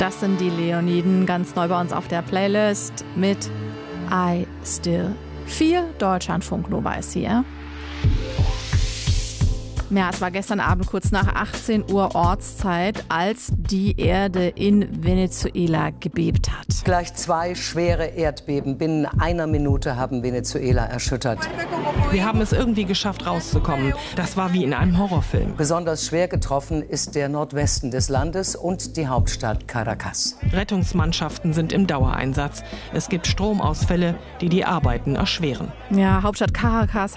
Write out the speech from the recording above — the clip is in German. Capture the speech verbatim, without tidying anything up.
Das sind die Leoniden, ganz neu bei uns auf der Playlist mit I Still Feel. Deutschlandfunk Nova ist hier. Ja, es war gestern Abend kurz nach achtzehn Uhr Ortszeit, als die Erde in Venezuela gebebt hat. Gleich zwei schwere Erdbeben binnen einer Minute haben Venezuela erschüttert. Wir haben es irgendwie geschafft, rauszukommen. Das war wie in einem Horrorfilm. Besonders schwer getroffen ist der Nordwesten des Landes und die Hauptstadt Caracas. Rettungsmannschaften sind im Dauereinsatz. Es gibt Stromausfälle, die die Arbeiten erschweren. Ja, Hauptstadt Caracas